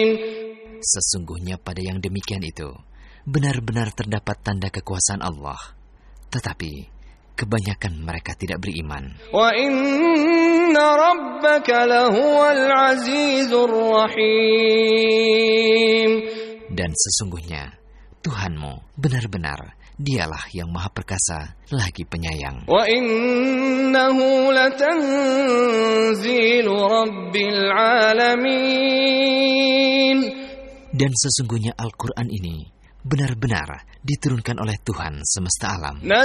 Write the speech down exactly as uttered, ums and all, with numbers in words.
Sesungguhnya pada yang demikian itu benar-benar terdapat tanda kekuasaan Allah, tetapi kebanyakan mereka tidak beriman. Wa inna rabbaka lahuwal azizur rahim. Dan sesungguhnya Tuhanmu benar-benar Dialah yang Maha Perkasa lagi penyayang. Wa innahu latanzilu rabbil alamin. Dan sesungguhnya Al-Quran ini benar-benar diturunkan oleh Tuhan semesta alam.